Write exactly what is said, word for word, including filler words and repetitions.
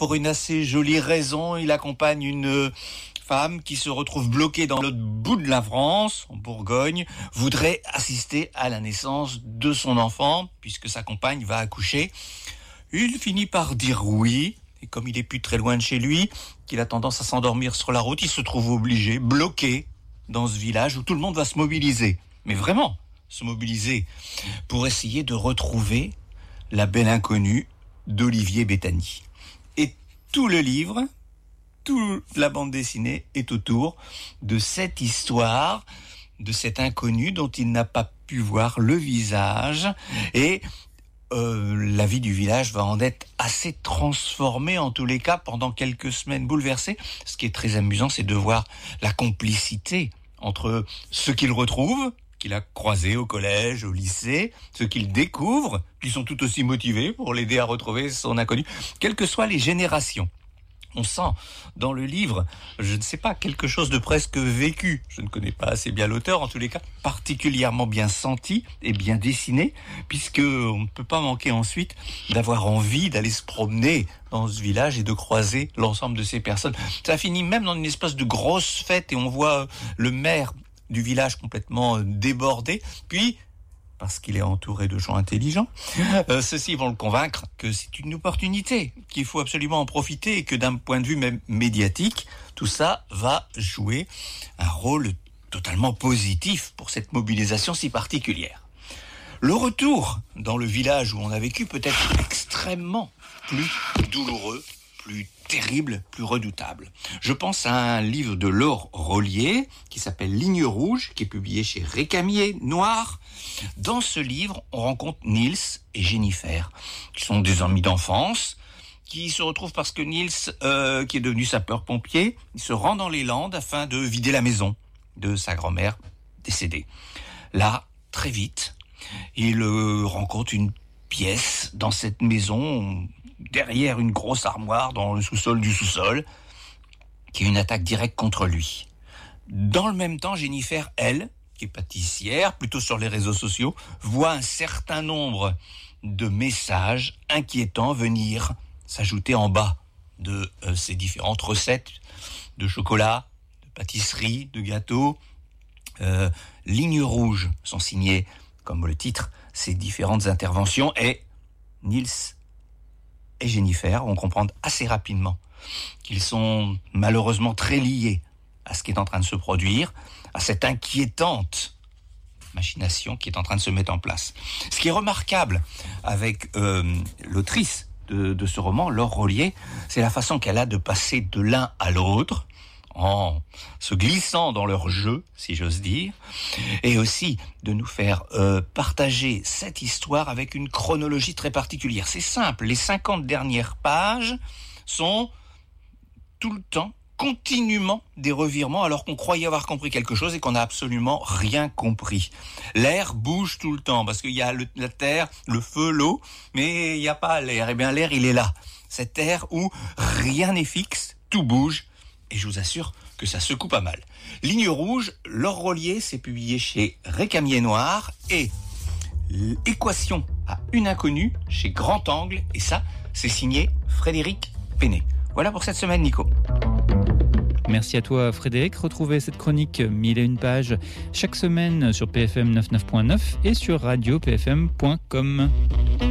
pour une assez jolie raison. Il accompagne une femme qui se retrouve bloquée dans l'autre bout de la France, en Bourgogne, voudrait assister à la naissance de son enfant, puisque sa compagne va accoucher. Il finit par dire oui, et comme il est plus très loin de chez lui, qu'il a tendance à s'endormir sur la route, il se trouve obligé, bloqué, dans ce village où tout le monde va se mobiliser. Mais vraiment, se mobiliser pour essayer de retrouver la belle inconnue d'Olivier Bethany. Et tout le livre, toute la bande dessinée est autour de cette histoire, de cette inconnue dont il n'a pas pu voir le visage. Et euh, la vie du village va en être assez transformée, en tous les cas, pendant quelques semaines bouleversée. Ce qui est très amusant, c'est de voir la complicité entre ceux qu'il retrouve, qu'il a croisés au collège, au lycée, ceux qu'il découvre, qui sont tout aussi motivés pour l'aider à retrouver son inconnu, quelles que soient les générations. On sent dans le livre, je ne sais pas, quelque chose de presque vécu. Je ne connais pas assez bien l'auteur, en tous les cas, particulièrement bien senti et bien dessiné, puisque on ne peut pas manquer ensuite d'avoir envie d'aller se promener dans ce village et de croiser l'ensemble de ces personnes. Ça finit même dans une espèce de grosse fête et on voit le maire du village complètement débordé, puis parce qu'il est entouré de gens intelligents, euh, ceux-ci vont le convaincre que c'est une opportunité, qu'il faut absolument en profiter et que d'un point de vue même médiatique, tout ça va jouer un rôle totalement positif pour cette mobilisation si particulière. Le retour dans le village où on a vécu peut être extrêmement plus douloureux, plus terrible, plus redoutable. Je pense à un livre de Laure Rollier qui s'appelle Ligne rouge, qui est publié chez Récamier Noir. Dans ce livre, on rencontre Niels et Jennifer, qui sont des amis d'enfance, qui se retrouvent parce que Niels, euh, qui est devenu sapeur-pompier, il se rend dans les Landes afin de vider la maison de sa grand-mère décédée. Là, très vite, il euh, rencontre une pièce dans cette maison, derrière une grosse armoire dans le sous-sol du sous-sol, qui est une attaque directe contre lui. Dans le même temps, Jennifer, elle, qui est pâtissière, plutôt sur les réseaux sociaux, voit un certain nombre de messages inquiétants venir s'ajouter en bas de euh, ces différentes recettes de chocolat, de pâtisserie, de gâteaux. Euh, Lignes rouges sont signées, comme le titre, ces différentes interventions, et Niels et Jennifer vont comprendre assez rapidement qu'ils sont malheureusement très liés à ce qui est en train de se produire, à cette inquiétante machination qui est en train de se mettre en place. Ce qui est remarquable avec euh, l'autrice de, de ce roman, Laure Rollier, c'est la façon qu'elle a de passer de l'un à l'autre, en se glissant dans leur jeu, si j'ose dire, et aussi de nous faire euh, partager cette histoire avec une chronologie très particulière. C'est simple, les cinquante dernières pages sont tout le temps, continuellement des revirements, alors qu'on croyait avoir compris quelque chose et qu'on n'a absolument rien compris. L'air bouge tout le temps, parce qu'il y a le, la terre, le feu, l'eau, mais il n'y a pas l'air. Eh bien, l'air, il est là. Cet air où rien n'est fixe, tout bouge, et je vous assure que ça secoue pas mal. Ligne rouge, Laure Rollier, c'est publié chez Récamier Noir, et Équation à une inconnue chez Grand Angle, et ça, c'est signé Frédéric Penet. Voilà pour cette semaine, Nico. Merci à toi, Frédéric. Retrouvez cette chronique mille et une pages chaque semaine sur P F M quatre-vingt-neuf point neuf et sur radio p f m point com.